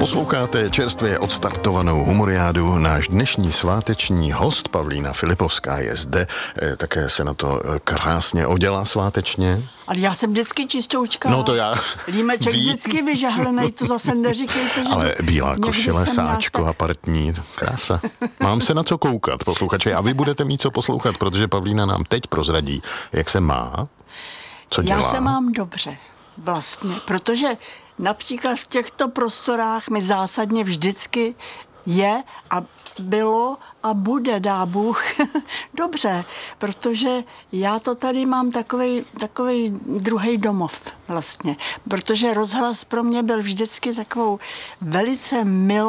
Posloucháte čerstvě odstartovanou humoriádu. Náš dnešní sváteční host Pavlína Filipovská je zde. Také se na to krásně odělá svátečně. Ale já jsem vždycky čistoučka. No to já. Límeček vždycky vyžehlenej, to zase neříkejte, že... Ale bílá košile, sáčko a partní, krása. Mám se na co koukat, posluchači. A vy budete mít co poslouchat, protože Pavlína nám teď prozradí, jak se má, co dělá. Já se mám dobře, vlastně, protože například v těchto prostorách mi zásadně vždycky je a bylo a bude, dá Bůh, dobře, protože já to tady mám takovej druhý domov vlastně, protože rozhlas pro mě byl vždycky takovou velice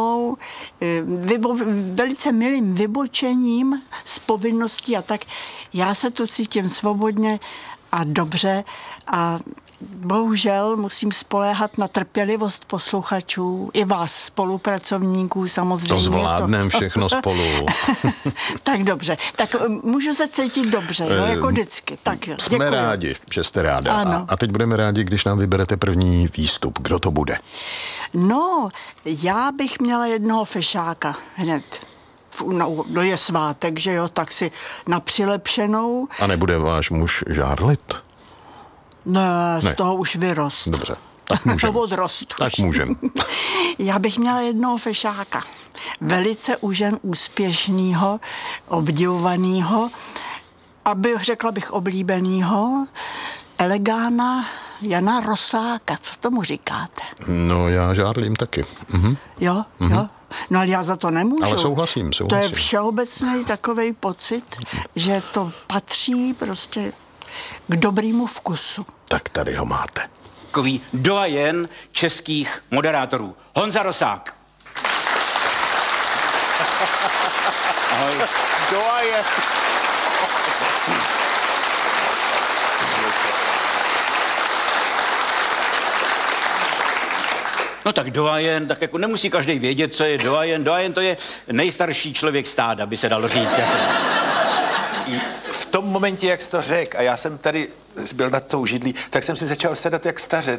milým vybočením z povinností a tak. Já se tu cítím svobodně a dobře a bohužel musím spoléhat na trpělivost posluchačů, i vás, spolupracovníků samozřejmě. To zvládneme všechno spolu. Tak dobře, tak můžu se cítit dobře, jo, jako vždycky. Tak jo, jsme rádi, že jste ráda. Ano. A teď budeme rádi, když nám vyberete první výstup. Kdo to bude? No, já bych měla jednoho fešáka hned. No je svátek, že jo, tak si na přilepšenou. A nebude váš muž žárlit? Ne, z toho už vyrost. Dobře, tak můžem. Odrost. Tak můžem. Já bych měla jednoho fešáka. Velice úspěšnýho, obdivovanýho, řekla bych oblíbenýho, elegána Jana Rosáka. Co tomu říkáte? No, já žárlím taky. Jo, jo. No ale já za to nemůžu. Ale souhlasím. To je všeobecný takovej pocit, že to patří prostě k dobrýmu vkusu. Tak tady ho máte. Takový doyen českých moderátorů. Honza Rosák. Ahoj. Doyen. No tak doyen, tak jako nemusí každý vědět, co je doyen. Doyen to je nejstarší člověk stáda, by se dalo říct. Jako. V tom momentě, jak jsi to řekl, a já jsem tady byl nad tou židlí, tak jsem si začal sedat jak stařec.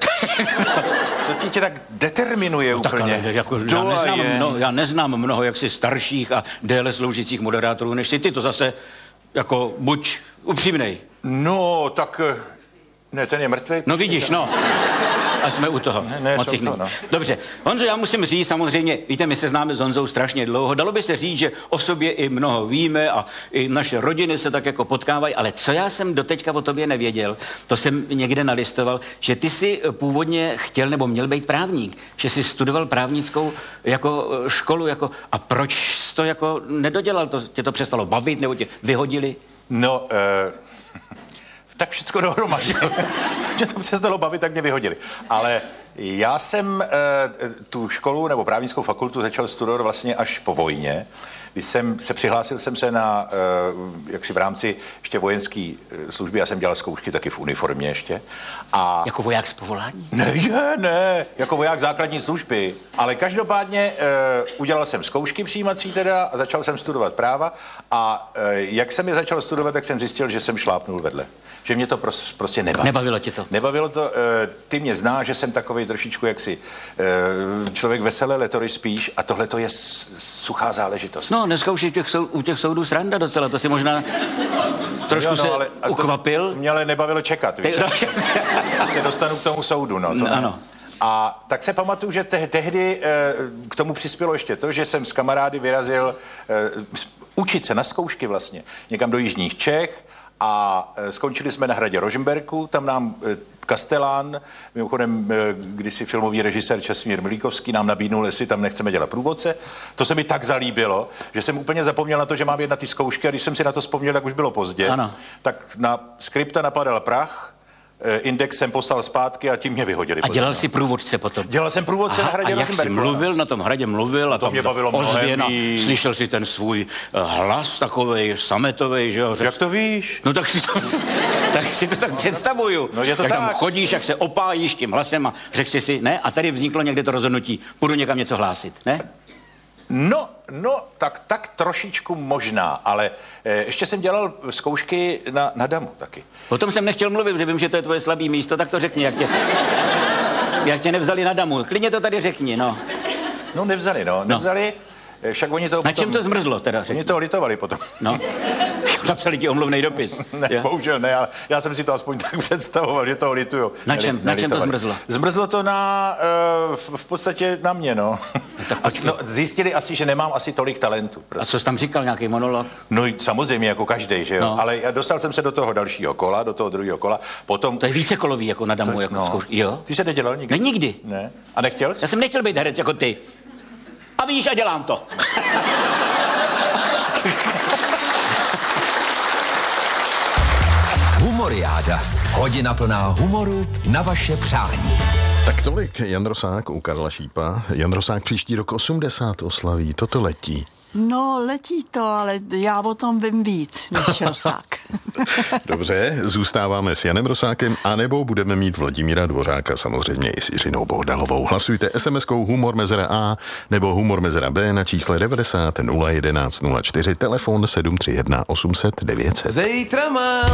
To tě tak determinuje no, úplně. Tak, jako, já neznám mnoho jaksi starších a déle sloužících moderátorů, než si ty. To zase jako buď upřímnej. No, tak... Ne, ten je mrtvý. No vidíš, no. A jsme u toho. No. Dobře. Honzo, já musím říct, samozřejmě, víte, my se známe s Honzou strašně dlouho. Dalo by se říct, že o sobě i mnoho víme a i naše rodiny se tak jako potkávají, ale co já jsem doteďka o tobě nevěděl, to jsem někde nalistoval, že ty si původně chtěl nebo měl být právník, že jsi studoval právnickou jako školu, jako, a proč jsi to jako nedodělal? Tě to přestalo bavit nebo tě vyhodili? No, tak všecko dohromady. Mě to přestalo bavit, tak mě vyhodili. Ale já jsem tu školu nebo právnickou fakultu začal studovat vlastně až po vojně. Když jsem se přihlásil jsem se na, jaksi v rámci ještě vojenské služby, já jsem dělal zkoušky taky v uniformě ještě. A jako voják z povolání? Ne, jako voják základní služby. Ale každopádně udělal jsem zkoušky přijímací teda a začal jsem studovat práva. A jak jsem je začal studovat, tak jsem zjistil, že jsem šlápnul vedle. Že mě to prostě nebavilo. Nebavilo tě to? Nebavilo to. Ty mě znáš, že jsem takovej trošičku jaksi člověk veselé letory spíš a tohle to je suchá záležitost. No, dneska už je u těch soudů sranda docela, to si možná trošku se ukvapil. To mě ale nebavilo čekat, víš? Já se dostanu k tomu soudu, no. To ano. A tak se pamatuju, že tehdy k tomu přispělo ještě to, že jsem s kamarády vyrazil učit se na zkoušky vlastně někam do jižních Čech a skončili jsme na hradě Rožmberku, tam nám Kastelán, mimochodem kdysi filmový režisér Česmír Milíkovský nám nabídnul, jestli tam nechceme dělat průvodce. To se mi tak zalíbilo, že jsem úplně zapomněl na to, že mám jet na ty zkoušky a když jsem si na to vzpomněl, tak už bylo pozdě. Ano. Tak na skripta napadal prach, index jsem poslal zpátky a tím mě vyhodili. A dělal jsi průvodce potom? Dělal jsem průvodce na hradě Rožmberku. A jak jsi mluvil, na tom hradě mluvil a to mě bavilo ozvěna, slyšel si ten svůj hlas takovej sametovej, že jo? Jak to víš? No tak si to tak představuju. No je to jak tak. Tam chodíš, jak se opájíš tím hlasem a řekl si, ne? A tady vzniklo někde to rozhodnutí, půjdu někam něco hlásit, ne? No, tak trošičku možná, ale ještě jsem dělal zkoušky na damu taky. O tom jsem nechtěl mluvit, že vím, že to je tvoje slabý místo, tak to řekni, jak tě nevzali na damu. Klidně to tady řekni, no. No nevzali, však oni to... Na čem to zmrzlo teda? Oni to litovali potom. No, napsali ti omluvnej dopis. Ne, bohužel ne, ale já jsem si to aspoň tak představoval, že toho lituju. Na čem to zmrzlo? Zmrzlo to v podstatě na mě, no. Zjistili asi, že nemám asi tolik talentu. Prostě. A co jsi tam říkal, nějaký monolog? No samozřejmě, jako každej, že jo. No. Ale já dostal jsem se do toho dalšího kola, do toho druhého kola. Potom to je vícekolový, jako na damu, jako zkoušky. Jo? Ty se nedělal nikdy? Ne, nikdy. Ne. A nechtěl jsi? Já jsem nechtěl být herec jako ty. A víš, a dělám to. Humoriáda. Hodina plná humoru na vaše přání. Tak tolik Jan Rosák u Karla Šípa. Jan Rosák příští rok 80 oslaví. Toto letí. No, letí to, ale já o tom vím víc než Rosák. Dobře, zůstáváme s Janem Rosákem, anebo budeme mít Vladimíra Dvořáka, samozřejmě i s Jiřinou Bohdalovou. Hlasujte SMS-kou Humor Mezera A nebo Humor Mezera B na čísle 90 011 04, telefon 731 800 900. Zítra mám